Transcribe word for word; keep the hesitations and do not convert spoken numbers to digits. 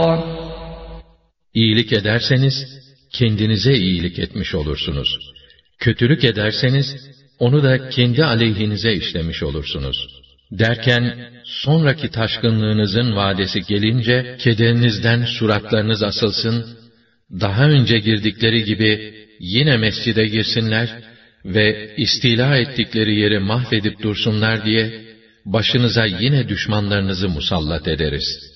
تفلحون. İyilik ederseniz, kendinize iyilik etmiş olursunuz. Kötülük ederseniz, onu da kendi aleyhinize işlemiş olursunuz. Derken, sonraki taşkınlığınızın vadesi gelince, kederinizden suratlarınız asılsın, daha önce girdikleri gibi yine mescide girsinler ve istila ettikleri yeri mahvedip dursunlar diye, başınıza yine düşmanlarınızı musallat ederiz.